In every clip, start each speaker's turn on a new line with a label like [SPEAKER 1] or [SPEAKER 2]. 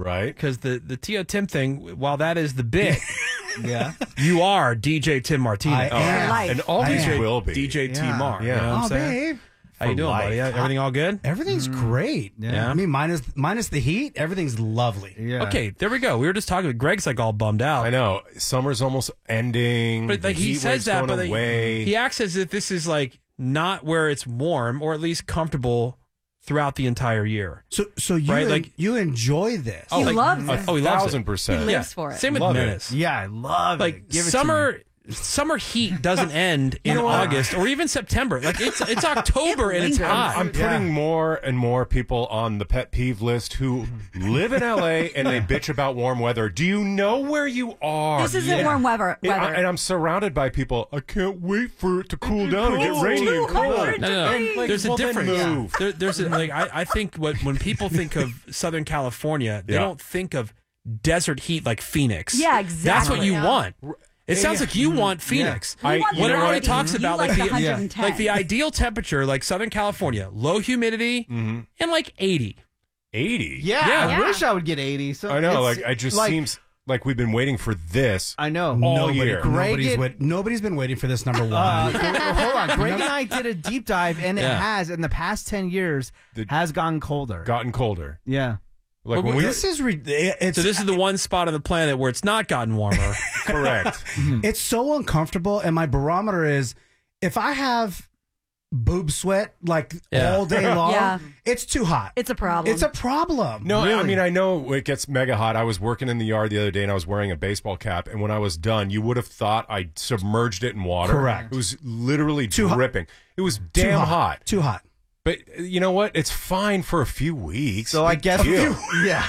[SPEAKER 1] Right.
[SPEAKER 2] Because the Tio Tim thing, while that is the bit,
[SPEAKER 3] Yeah.
[SPEAKER 2] you are DJ Tim Martinez.
[SPEAKER 3] I am.
[SPEAKER 4] Life.
[SPEAKER 1] And always
[SPEAKER 3] I am.
[SPEAKER 1] will be.
[SPEAKER 2] DJ T
[SPEAKER 3] Yeah.
[SPEAKER 2] Mar.
[SPEAKER 1] Yeah.
[SPEAKER 2] You know what I'm
[SPEAKER 3] Oh,
[SPEAKER 2] saying?
[SPEAKER 3] babe.
[SPEAKER 2] How you
[SPEAKER 1] For
[SPEAKER 2] doing,
[SPEAKER 1] life.
[SPEAKER 2] buddy? Everything all good?
[SPEAKER 3] Everything's great.
[SPEAKER 2] Yeah.
[SPEAKER 3] I mean, minus the heat, everything's lovely.
[SPEAKER 5] Yeah.
[SPEAKER 2] Okay, there we go. We were just talking. Greg's like all bummed out.
[SPEAKER 1] I know. Summer's almost ending.
[SPEAKER 2] But like
[SPEAKER 1] The
[SPEAKER 2] he
[SPEAKER 1] heat
[SPEAKER 2] says
[SPEAKER 1] wave's
[SPEAKER 2] that,
[SPEAKER 1] going
[SPEAKER 2] but like,
[SPEAKER 1] away.
[SPEAKER 2] he acts as if this is like not where it's warm or at least comfortable throughout the entire year.
[SPEAKER 3] So you
[SPEAKER 2] Right, like-
[SPEAKER 3] you enjoy this.
[SPEAKER 4] He loves it.
[SPEAKER 2] Oh, he loves it.
[SPEAKER 1] 1,000%.
[SPEAKER 4] He lives for it.
[SPEAKER 2] Same with
[SPEAKER 1] Love it.
[SPEAKER 2] Menace.
[SPEAKER 5] Yeah, I love
[SPEAKER 2] Like
[SPEAKER 5] it. Give it to me.
[SPEAKER 2] summer heat doesn't end in August or even September. Like it's October and it's hot.
[SPEAKER 1] I'm putting more and more people on the pet peeve list who live in LA and they bitch about warm weather. Do you know where you are?
[SPEAKER 4] This isn't warm weather.
[SPEAKER 1] And I'm surrounded by people. I can't wait for it to cool down and get rainy and cold.
[SPEAKER 4] 200
[SPEAKER 2] No.
[SPEAKER 4] degrees.
[SPEAKER 2] There's a
[SPEAKER 1] well, then
[SPEAKER 2] difference.
[SPEAKER 1] move.
[SPEAKER 2] There's a, like I think when people think of Southern California, they
[SPEAKER 1] Yeah.
[SPEAKER 2] don't think of desert heat like Phoenix.
[SPEAKER 4] Yeah,
[SPEAKER 2] That's what
[SPEAKER 4] exactly.
[SPEAKER 2] you
[SPEAKER 4] Yeah.
[SPEAKER 2] want. It sounds like you want Phoenix.
[SPEAKER 4] You want
[SPEAKER 2] What
[SPEAKER 4] the
[SPEAKER 2] everybody
[SPEAKER 4] 90s.
[SPEAKER 2] talks
[SPEAKER 4] You
[SPEAKER 2] about,
[SPEAKER 4] like
[SPEAKER 2] like
[SPEAKER 4] the
[SPEAKER 2] the
[SPEAKER 4] 110.
[SPEAKER 2] like the ideal temperature, like Southern California, low humidity and like 80.
[SPEAKER 1] 80.
[SPEAKER 5] Yeah,
[SPEAKER 2] Yeah.
[SPEAKER 5] I wish I would get 80. So
[SPEAKER 1] I know.
[SPEAKER 5] it's,
[SPEAKER 1] Like it just seems like we've been waiting for this.
[SPEAKER 5] I know.
[SPEAKER 1] all year.
[SPEAKER 3] Nobody's been waiting for this number one.
[SPEAKER 5] Hold on. Greg and I did a deep dive, and it
[SPEAKER 2] Yeah.
[SPEAKER 5] has, in the past 10 years, has gotten colder.
[SPEAKER 1] Gotten colder.
[SPEAKER 5] Yeah.
[SPEAKER 1] Like
[SPEAKER 2] But
[SPEAKER 1] when we
[SPEAKER 3] This is it's
[SPEAKER 2] So this is the one spot on the planet where it's not gotten warmer.
[SPEAKER 1] correct.
[SPEAKER 3] it's so uncomfortable, and my barometer is if I have boob sweat like
[SPEAKER 2] Yeah.
[SPEAKER 3] all day long,
[SPEAKER 4] Yeah.
[SPEAKER 3] it's too hot.
[SPEAKER 4] It's a problem.
[SPEAKER 3] It's a problem.
[SPEAKER 1] No, I
[SPEAKER 3] Really.
[SPEAKER 1] mean I know it gets mega hot. I was working in the yard the other day and I was wearing a baseball cap, and when I was done, you would have thought I submerged it in water.
[SPEAKER 3] Correct.
[SPEAKER 1] It was literally
[SPEAKER 3] Too hot.
[SPEAKER 1] dripping. It was
[SPEAKER 3] Too
[SPEAKER 1] damn hot.
[SPEAKER 3] Too hot.
[SPEAKER 1] But you know what? It's fine for a few weeks.
[SPEAKER 5] So I
[SPEAKER 1] Big
[SPEAKER 5] guess,
[SPEAKER 1] deal.
[SPEAKER 5] yeah.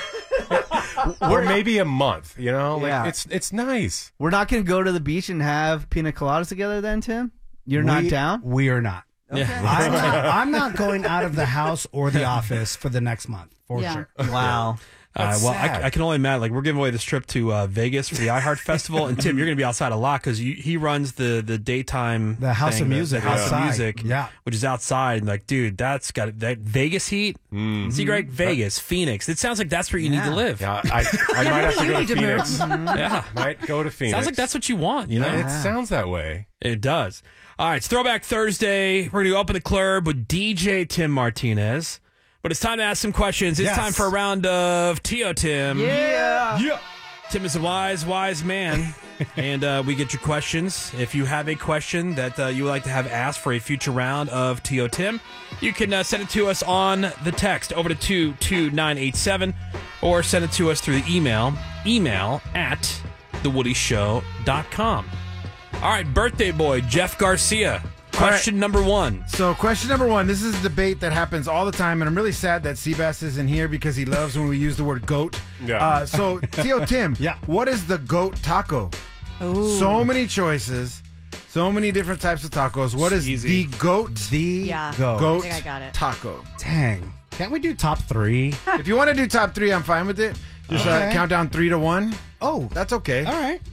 [SPEAKER 1] or maybe a month. You know, like
[SPEAKER 5] Yeah.
[SPEAKER 1] it's nice.
[SPEAKER 5] We're not going to go to the beach and have pina coladas together then, Tim? You're not down?
[SPEAKER 3] We are not.
[SPEAKER 2] Yeah.
[SPEAKER 3] I'm not going out of the house or the office for the next month for
[SPEAKER 4] Yeah.
[SPEAKER 3] sure.
[SPEAKER 5] Wow.
[SPEAKER 1] That's
[SPEAKER 2] Well,
[SPEAKER 1] sad.
[SPEAKER 2] I can only imagine. Like we're giving away this trip to Vegas for the iHeart Festival, and Tim, you're going to be outside a lot because he runs the daytime,
[SPEAKER 3] The House
[SPEAKER 2] thing,
[SPEAKER 3] of Music
[SPEAKER 2] the House
[SPEAKER 3] outside.
[SPEAKER 2] of Music,
[SPEAKER 3] Yeah.
[SPEAKER 2] which is outside. And like, dude, that's got that Vegas heat. See, Greg, Vegas, Phoenix. It sounds like that's where you need to live.
[SPEAKER 1] Yeah, I might have to
[SPEAKER 4] you
[SPEAKER 1] go
[SPEAKER 4] need
[SPEAKER 1] to
[SPEAKER 4] to move.
[SPEAKER 1] Phoenix.
[SPEAKER 2] Yeah.
[SPEAKER 1] Might go to Phoenix.
[SPEAKER 2] Sounds like that's what you want. You know,
[SPEAKER 1] It sounds that way.
[SPEAKER 2] it does. All right, it's Throwback Thursday. We're going to open the club with DJ Tim Martinez. But it's time to ask some questions. It's
[SPEAKER 3] Yes.
[SPEAKER 2] time for a round of Tio Tim.
[SPEAKER 5] Yeah.
[SPEAKER 2] Tim is a wise man. And we get your questions. If you have a question that you would like to have asked for a future round of Tio Tim, you can send it to us on the text over to 22987 or send it to us through the email at thewoodyshow.com. All right, birthday boy, Jeff Garcia. Question number one.
[SPEAKER 6] So, question number one. This is a debate that happens all the time, and I'm really sad that Seabass isn't here because he loves when we use the word goat.
[SPEAKER 1] Yeah.
[SPEAKER 6] So, Tio Tim,
[SPEAKER 3] Yeah.
[SPEAKER 6] what is the goat taco? So many choices, so many different types of tacos. What is
[SPEAKER 2] Easy.
[SPEAKER 6] the goat?
[SPEAKER 4] Yeah.
[SPEAKER 6] Goat
[SPEAKER 4] I think I got it.
[SPEAKER 6] taco.
[SPEAKER 3] Dang. Can't we do top three?
[SPEAKER 6] If you want to do top three, I'm fine with it. Just
[SPEAKER 3] Okay.
[SPEAKER 6] count down 3 to 1.
[SPEAKER 3] Oh,
[SPEAKER 6] That's okay.
[SPEAKER 3] all right.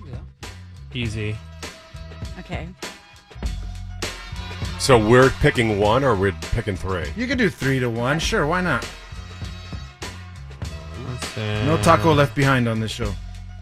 [SPEAKER 2] Easy.
[SPEAKER 4] Okay.
[SPEAKER 1] So we're picking one, or we're picking three.
[SPEAKER 6] You can do 3 to 1. Sure, why not?
[SPEAKER 2] Let's,
[SPEAKER 6] No taco left behind on this show.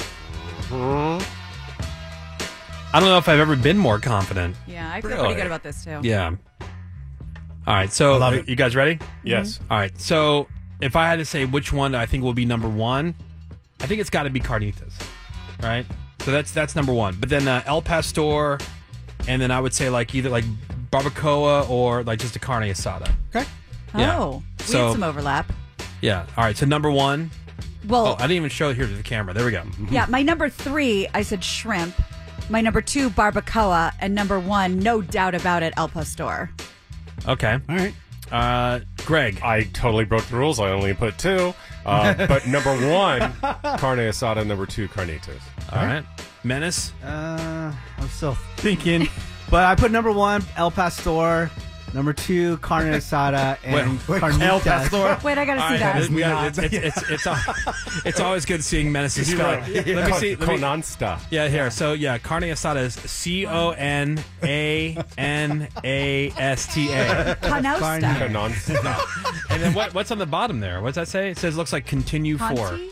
[SPEAKER 2] I don't know if I've ever been more confident.
[SPEAKER 4] Yeah, I feel
[SPEAKER 1] Really?
[SPEAKER 4] pretty good about this, too.
[SPEAKER 2] Yeah. All right, so
[SPEAKER 3] love it.
[SPEAKER 2] you guys ready?
[SPEAKER 1] Yes.
[SPEAKER 2] All right, so if I had to say which one I think will be number one, I think it's got to be carnitas, right? So that's number one. But then El Pastor, and then I would say like either like barbacoa or like just a carne asada.
[SPEAKER 3] Okay.
[SPEAKER 2] Yeah.
[SPEAKER 4] Oh, we
[SPEAKER 2] So-
[SPEAKER 4] had some overlap.
[SPEAKER 2] Yeah. All right. So number one.
[SPEAKER 4] Well,
[SPEAKER 2] Oh, I didn't even show it here to the camera. There we go.
[SPEAKER 4] yeah, my number 3, I said shrimp. My number 2, barbacoa. And number 1, no doubt about it, El Pastor.
[SPEAKER 2] Okay.
[SPEAKER 3] All right.
[SPEAKER 2] Greg.
[SPEAKER 1] I totally broke the rules. I only put 2. But number 1, carne asada. Number 2, carnitas.
[SPEAKER 2] All right. Menace.
[SPEAKER 5] I'm still thinking. But I put number 1, El Pastor. Number 2, carne asada. And carnitas.
[SPEAKER 6] El Pastor.
[SPEAKER 4] Wait, I got to
[SPEAKER 2] All
[SPEAKER 4] see
[SPEAKER 2] right,
[SPEAKER 4] that.
[SPEAKER 2] it's always good seeing Menace's spelling. Let me see.
[SPEAKER 1] Conansta.
[SPEAKER 2] Yeah, here. So, yeah, carne asada is CONANASTA.
[SPEAKER 4] Canosta.
[SPEAKER 1] Conansta.
[SPEAKER 2] And then what's on the bottom there? What's that say? It says looks like continue for.
[SPEAKER 4] Conti?